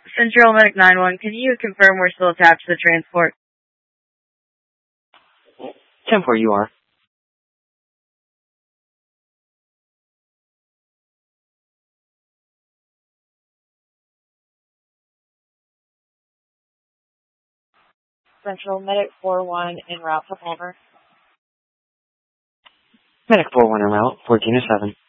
Central Medic 9-1, can you confirm we're still attached to the transport? 10-4, you are. Central Medic 4-1 en route to Palmer. Medic 4-1 en route, 14-7.